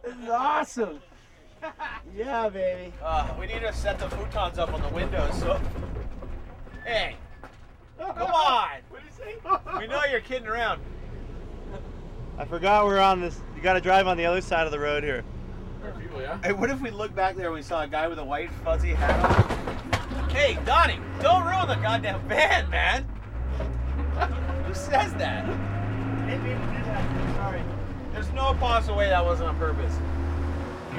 This is awesome. Yeah, baby. We need to set the futons up on the windows. So, hey, come on. What did you say? We know you're kidding around. I forgot we're on this. You got to drive on the other side of the road here. There are people, yeah? Hey, what if we look back there and we saw a guy with a white fuzzy hat on? Hey, Donnie, don't ruin the goddamn van, man. Who says that? I didn't mean to do that. I'm sorry. There's no possible way that wasn't on purpose.